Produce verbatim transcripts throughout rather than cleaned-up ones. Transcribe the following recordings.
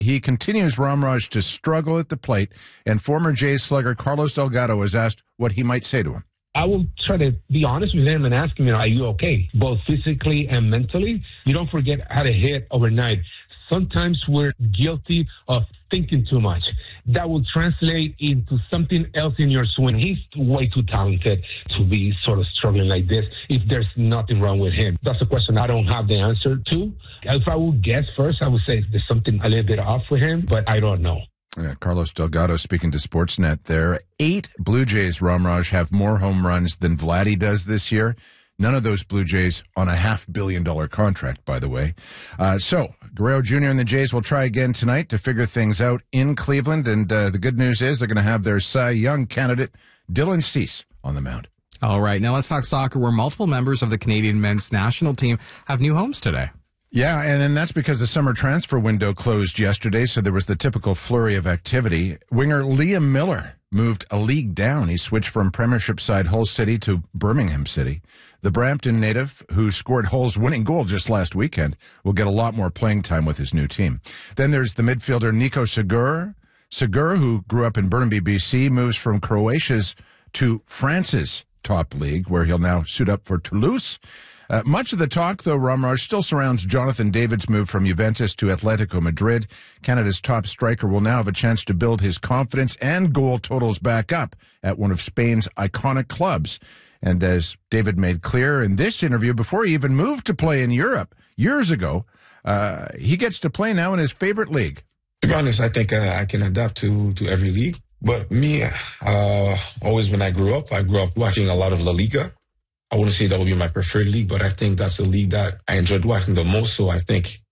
He continues, Ramraj, to struggle at the plate, and former Jays slugger Carlos Delgado was asked what he might say to him. I will try to be honest with him and ask him, you know, are you okay? Both physically and mentally. You don't forget how to hit overnight. Sometimes we're guilty of thinking too much. That will translate into something else in your swing. He's way too talented to be sort of struggling like this if there's nothing wrong with him. That's a question I don't have the answer to. If I would guess first, I would say there's something a little bit off with him, but I don't know. Yeah, Carlos Delgado speaking to Sportsnet there. Eight Blue Jays, Ramraj, have more home runs than Vladdy does this year. None of those Blue Jays on a half billion dollar contract, by the way. Uh, so, Guerrero Junior and the Jays will try again tonight to figure things out in Cleveland. And uh, the good news is they're going to have their Cy Young candidate, Dylan Cease, on the mound. All right, now let's talk soccer, where multiple members of the Canadian men's national team have new homes today. Yeah, and then that's because the summer transfer window closed yesterday, so there was the typical flurry of activity. Winger Liam Miller moved a league down. He switched from Premiership side Hull City to Birmingham City. The Brampton native, who scored Hull's winning goal just last weekend, will get a lot more playing time with his new team. Then there's the midfielder Nico Segur. Segur, who grew up in Burnaby, B C, moves from Croatia's to France's top league, where he'll now suit up for Toulouse. Uh, much of the talk, though, Ramraj, still surrounds Jonathan David's move from Juventus to Atletico Madrid. Canada's top striker will now have a chance to build his confidence and goal totals back up at one of Spain's iconic clubs. And as David made clear in this interview, before he even moved to play in Europe years ago, uh, he gets to play now in his favorite league. To be honest, I think uh, I can adapt to, to every league. But me, uh, always when I grew up, I grew up watching a lot of La Liga. I wouldn't say that would be my preferred league, but I think that's a league that I enjoyed watching the most. So I think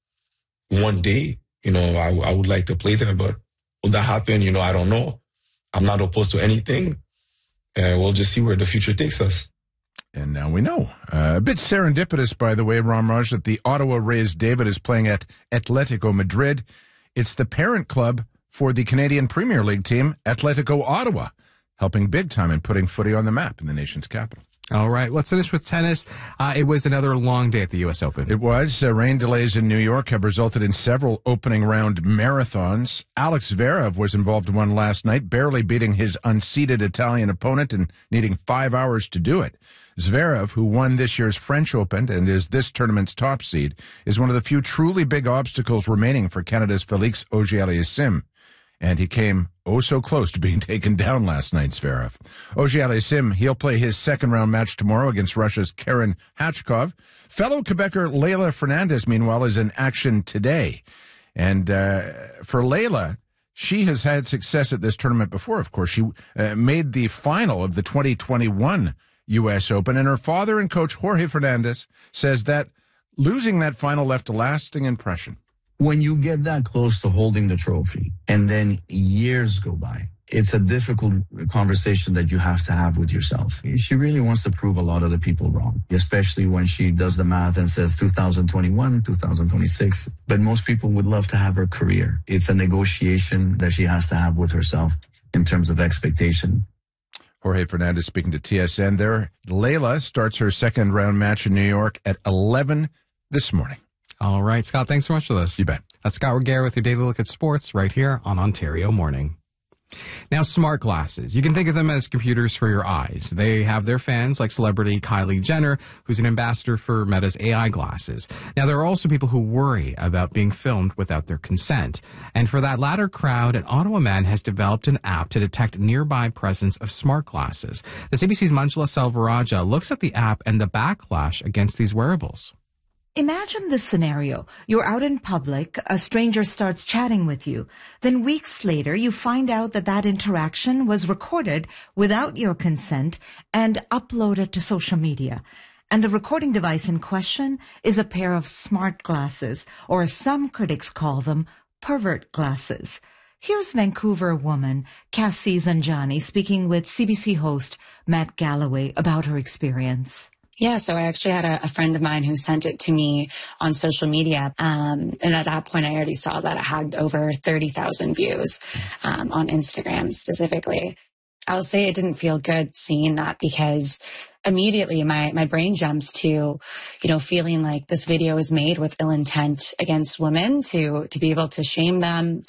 one day, you know, I, I would like to play there. But will that happen? You know, I don't know. I'm not opposed to anything. Uh, we'll just see where the future takes us. And now we know. Uh, a bit serendipitous, by the way, Ramraj, that the Ottawa-raised David is playing at Atletico Madrid. It's the parent club for the Canadian Premier League team, Atletico Ottawa, helping big time in putting footy on the map in the nation's capital. All right, let's finish with tennis. Uh, it was another long day at the U S Open. It was. Uh, rain delays in New York have resulted in several opening round marathons. Alex Zverev was involved in one last night, barely beating his unseeded Italian opponent and needing five hours to do it. Zverev, who won this year's French Open and is this tournament's top seed, is one of the few truly big obstacles remaining for Canada's Félix Auger-Aliassime. And he came oh so close to being taken down last night, Zverev. Auger-Aliassime, he'll play his second-round match tomorrow against Russia's Karen Khachkov. Fellow Quebecer Leylah Fernandez, meanwhile, is in action today. And uh, for Leylah, she has had success at this tournament before, of course. She uh, made the final of the twenty twenty-one U S Open, and her father and coach Jorge Fernandez says that losing that final left a lasting impression. When you get that close to holding the trophy and then years go by, it's a difficult conversation that you have to have with yourself. She really wants to prove a lot of the people wrong, especially when she does the math and says two thousand twenty-one, two thousand twenty-six. But most people would love to have her career. It's a negotiation that she has to have with herself in terms of expectation. Jorge Fernandez speaking to T S N there. Leylah starts her second round match in New York at eleven this morning. All right, Scott, thanks so much for this. You bet. That's Scott Reguera with your daily look at sports right here on Ontario Morning. Now, smart glasses. You can think of them as computers for your eyes. They have their fans, like celebrity Kylie Jenner, who's an ambassador for Meta's A I glasses. Now, there are also people who worry about being filmed without their consent. And for that latter crowd, an Ottawa man has developed an app to detect nearby presence of smart glasses. The C B C's Manjula Selvarajah looks at the app and the backlash against these wearables. Imagine this scenario. You're out in public, a stranger starts chatting with you. Then weeks later, you find out that that interaction was recorded without your consent and uploaded to social media. And the recording device in question is a pair of smart glasses, or as some critics call them, pervert glasses. Here's Vancouver woman Cassie Zanjani speaking with C B C host Matt Galloway about her experience. Yeah, so I actually had a, a friend of mine who sent it to me on social media. Um, and at that point, I already saw that it had over thirty thousand views um, on Instagram specifically. I'll say it didn't feel good seeing that because immediately my, my brain jumps to, you know, feeling like this video is made with ill intent against women to, to be able to shame them,